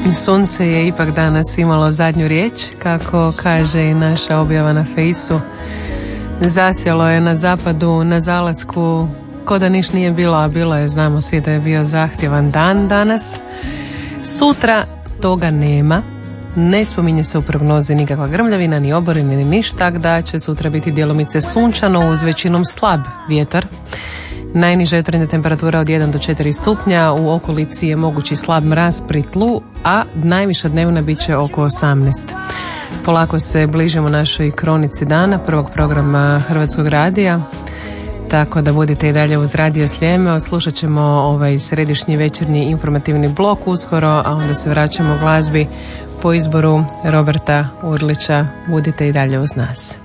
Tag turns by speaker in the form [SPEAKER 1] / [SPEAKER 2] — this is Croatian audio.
[SPEAKER 1] Sunce je ipak danas imalo zadnju riječ, kako kaže i naša objava na Fejsu. Zasjelo je na zapadu, na zalasku, ko da niš nije bilo, a bilo je, znamo svi da je bio zahtjevan dan danas. Sutra toga nema, ne spominje se u prognozi nikakva grmljavina, ni oborine, ni ništa, tako da će sutra biti djelomice sunčano uz većinom slab vjetar. Najniža jutarnja temperatura od 1 do 4 stupnja, u okolici je mogući slab mraz pri tlu, a najviša dnevna bit će oko 18. Polako se bližimo našoj kronici dana, prvog programa Hrvatskog radija, tako da budite i dalje uz Radio Sljeme. Slušat ćemo ovaj središnji večernji informativni blok uskoro, a onda se vraćamo glazbi po izboru Roberta Urlića. Budite i dalje uz nas.